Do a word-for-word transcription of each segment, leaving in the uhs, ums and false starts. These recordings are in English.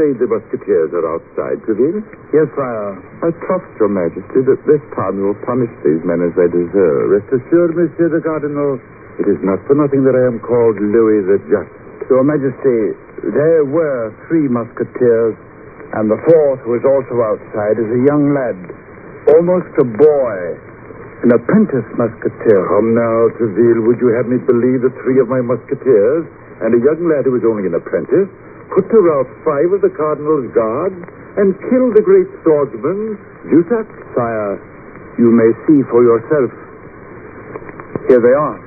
afraid the musketeers are outside, Treville? Yes, sire. I trust your majesty that this time you will punish these men as they deserve. Rest assured, Monsieur the Cardinal, it is not for nothing that I am called Louis the Just. Your majesty, there were three musketeers, and the fourth, who is also outside, is a young lad, almost a boy, an apprentice musketeer. Come now, Treville, would you have me believe that three of my musketeers and a young lad who was only an apprentice put to rout five of the Cardinal's guards and kill the great swordsman, Jussac? Sire, you may see for yourself. Here they are.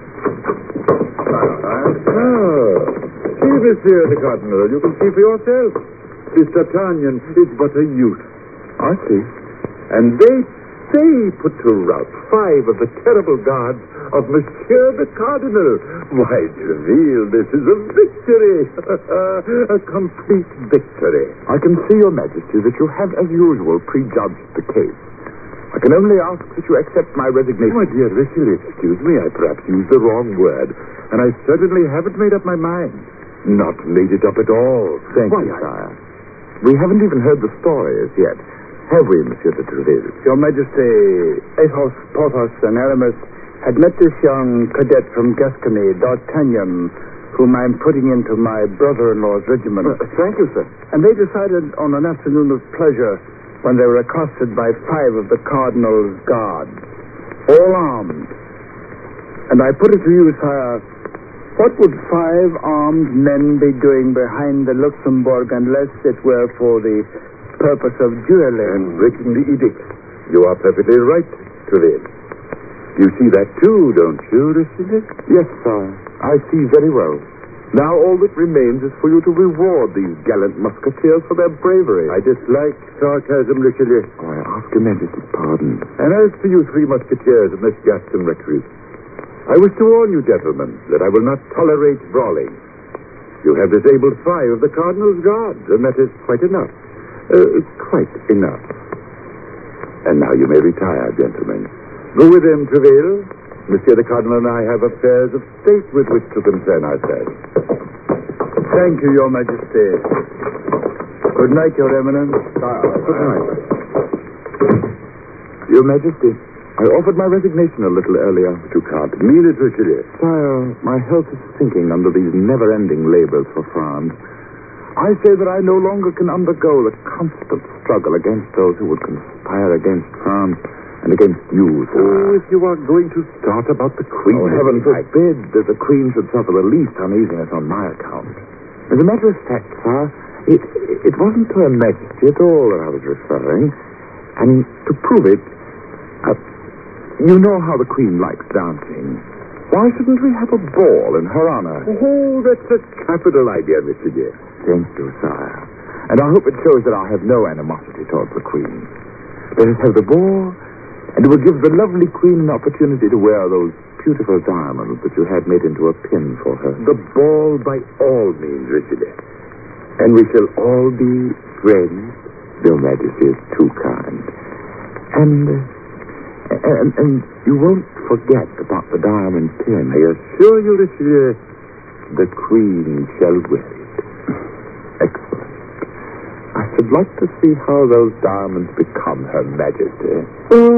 Ah, see, Monsieur the Cardinal, you can see for yourself. This D'Artagnan is but a youth. I see. And they, they put to rout five of the terrible guards of Monsieur the Cardinal. Why, Treville, this is a victory. A complete victory. I can see, your majesty, that you have, as usual, prejudged the case. I can only ask that you accept my resignation. My dear Richelieu, excuse me, I perhaps used the wrong word, and I certainly haven't made up my mind. Not made it up at all. Thank Why, you, I... sire. We haven't even heard the story as yet. Have we, Monsieur de Treville? Your majesty, Athos, Porthos, and Aramis had met this young cadet from Gascony, D'Artagnan, whom I'm putting into my brother-in-law's regiment. Uh, thank you, sir. And they decided on an afternoon of pleasure when they were accosted by five of the Cardinal's guards, all armed. And I put it to you, sire, what would five armed men be doing behind the Luxembourg unless it were for the purpose of dueling? And breaking the edict. You are perfectly right, Treville. You see that too, don't you, Richelieu? Yes, sire. I see very well. Now all that remains is for you to reward these gallant musketeers for their bravery. I dislike sarcasm, Richelieu. Oh, I ask your majesty's pardon. And as for you three musketeers in this Gascon recruit, I wish to warn you, gentlemen, that I will not tolerate brawling. You have disabled five of the Cardinal's guards, and that is quite enough. Uh, quite enough. And now you may retire, gentlemen. Go with them, Treville. Monsieur the Cardinal and I have affairs of state with which to concern ourselves. Thank you, your majesty. Good night, your eminence. Good night. Your majesty, I offered my resignation a little earlier. But you can't mean it, Richelieu. Sire, my health is sinking under these never-ending labors for France. I say that I no longer can undergo the constant struggle against those who would conspire against France and against you, sir. Oh, if you are going to start about the Queen... Oh, heaven forbid that the Queen should suffer the least uneasiness on my account. As a matter of fact, sir, it, it wasn't to Her Majesty at all that I was referring. And to prove it, uh, you know how the Queen likes dancing. Why shouldn't we have a ball in her honor? Oh, that's a capital idea, Mister Dear. Thank you, sire. And I hope it shows that I have no animosity towards the Queen. Let us have the ball, and it will give the lovely Queen an opportunity to wear those beautiful diamonds that you had made into a pin for her. The ball, by all means, Richelieu. And we shall all be friends. Your Majesty is too kind. And, uh, and, and you won't forget about the diamond pin. I assure you, Richelieu, the Queen shall wear it. Excellent. I should like to see how those diamonds become Her Majesty.